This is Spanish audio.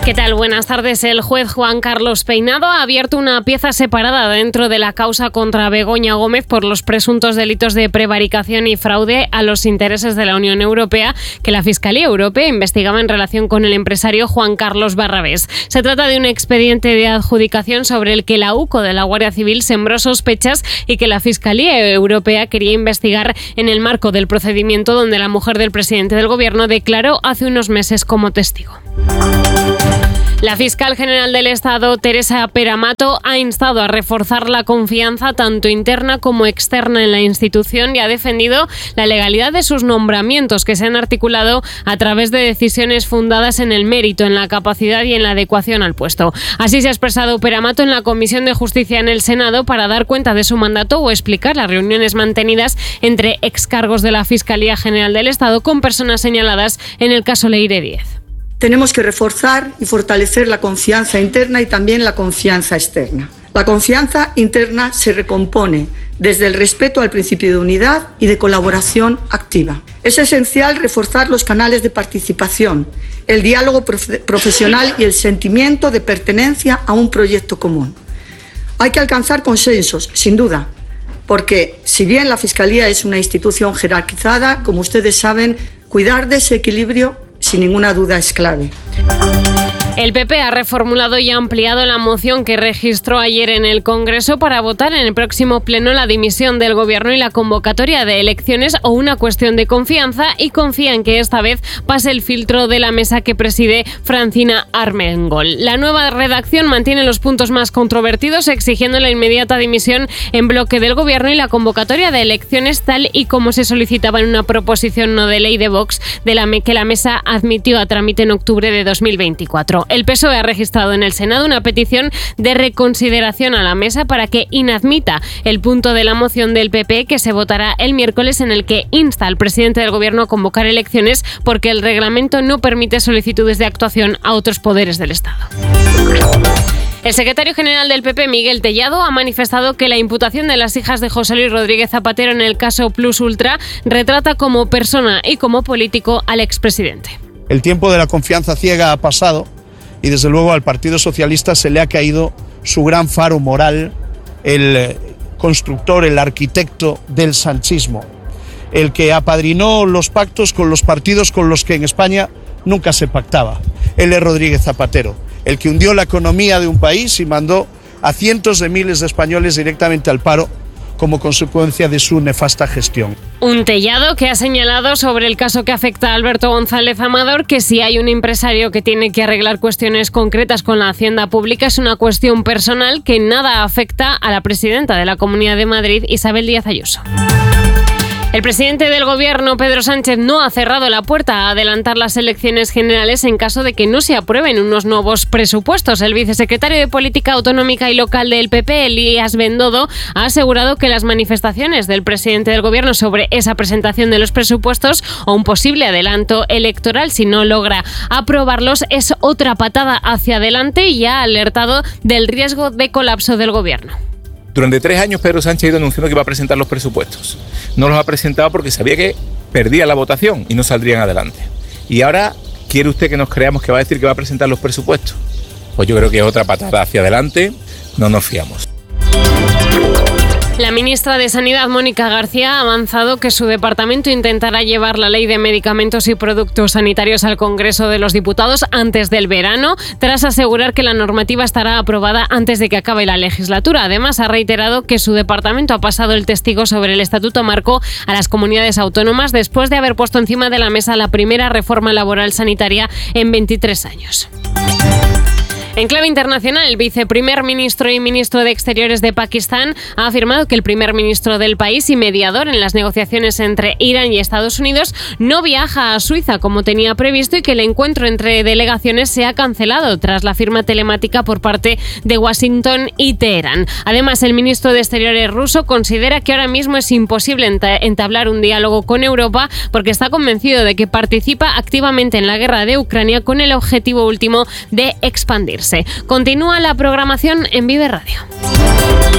¿Qué tal? Buenas tardes. El juez Juan Carlos Peinado ha abierto una pieza separada dentro de la causa contra Begoña Gómez por los presuntos delitos de prevaricación y fraude a los intereses de la Unión Europea que la Fiscalía Europea investigaba en relación con el empresario Juan Carlos Barrabés. Se trata de un expediente de adjudicación sobre el que la UCO de la Guardia Civil sembró sospechas y que la Fiscalía Europea quería investigar en el marco del procedimiento donde la mujer del presidente del Gobierno declaró hace unos meses como testigo. La fiscal general del Estado, Teresa Peramato, ha instado a reforzar la confianza tanto interna como externa en la institución y ha defendido la legalidad de sus nombramientos que se han articulado a través de decisiones fundadas en el mérito, en la capacidad y en la adecuación al puesto. Así se ha expresado Peramato en la Comisión de Justicia en el Senado para dar cuenta de su mandato o explicar las reuniones mantenidas entre excargos de la Fiscalía General del Estado con personas señaladas en el caso Leire Díez. Tenemos que reforzar y fortalecer la confianza interna y también la confianza externa. La confianza interna se recompone desde el respeto al principio de unidad y de colaboración activa. Es esencial reforzar los canales de participación, el diálogo profesional y el sentimiento de pertenencia a un proyecto común. Hay que alcanzar consensos, sin duda, porque si bien la Fiscalía es una institución jerarquizada, como ustedes saben, cuidar de ese equilibrio sin ninguna duda es clave. El PP ha reformulado y ampliado la moción que registró ayer en el Congreso para votar en el próximo pleno la dimisión del Gobierno y la convocatoria de elecciones o una cuestión de confianza, y confía en que esta vez pase el filtro de la mesa que preside Francina Armengol. La nueva redacción mantiene los puntos más controvertidos, exigiendo la inmediata dimisión en bloque del Gobierno y la convocatoria de elecciones tal y como se solicitaba en una proposición no de ley de Vox que la mesa admitió a trámite en octubre de 2024. El PSOE ha registrado en el Senado una petición de reconsideración a la mesa para que inadmita el punto de la moción del PP que se votará el miércoles, en el que insta al presidente del Gobierno a convocar elecciones porque el reglamento no permite solicitudes de actuación a otros poderes del Estado. El secretario general del PP, Miguel Tellado, ha manifestado que la imputación de las hijas de José Luis Rodríguez Zapatero en el caso Plus Ultra retrata como persona y como político al expresidente. El tiempo de la confianza ciega ha pasado y desde luego al Partido Socialista se le ha caído su gran faro moral, el constructor, el arquitecto del sanchismo, el que apadrinó los pactos con los partidos con los que en España nunca se pactaba. Él es Rodríguez Zapatero, el que hundió la economía de un país y mandó a cientos de miles de españoles directamente al paro como consecuencia de su nefasta gestión. Un Tellado que ha señalado sobre el caso que afecta a Alberto González Amador que si hay un empresario que tiene que arreglar cuestiones concretas con la hacienda pública es una cuestión personal que nada afecta a la presidenta de la Comunidad de Madrid, Isabel Díaz Ayuso. El presidente del Gobierno, Pedro Sánchez, no ha cerrado la puerta a adelantar las elecciones generales en caso de que no se aprueben unos nuevos presupuestos. El vicesecretario de Política Autonómica y Local del PP, Elías Bendodo, ha asegurado que las manifestaciones del presidente del Gobierno sobre esa presentación de los presupuestos o un posible adelanto electoral si no logra aprobarlos es otra patada hacia adelante, y ha alertado del riesgo de colapso del Gobierno. Durante 3 años Pedro Sánchez ha ido anunciando que iba a presentar los presupuestos. No los ha presentado porque sabía que perdía la votación y no saldrían adelante. Y ahora, ¿quiere usted que nos creamos que va a decir que va a presentar los presupuestos? Pues yo creo que es otra patada hacia adelante, no nos fiamos. La ministra de Sanidad, Mónica García, ha avanzado que su departamento intentará llevar la ley de medicamentos y productos sanitarios al Congreso de los Diputados antes del verano, tras asegurar que la normativa estará aprobada antes de que acabe la legislatura. Además, ha reiterado que su departamento ha pasado el testigo sobre el Estatuto Marco a las comunidades autónomas después de haber puesto encima de la mesa la primera reforma laboral sanitaria en 23 años. En clave internacional, el viceprimer ministro y ministro de Exteriores de Pakistán ha afirmado que el primer ministro del país y mediador en las negociaciones entre Irán y Estados Unidos no viaja a Suiza como tenía previsto y que el encuentro entre delegaciones se ha cancelado tras la firma telemática por parte de Washington y Teherán. Además, el ministro de Exteriores ruso considera que ahora mismo es imposible entablar un diálogo con Europa porque está convencido de que participa activamente en la guerra de Ucrania con el objetivo último de expandirse. Continúa la programación en Vive Radio.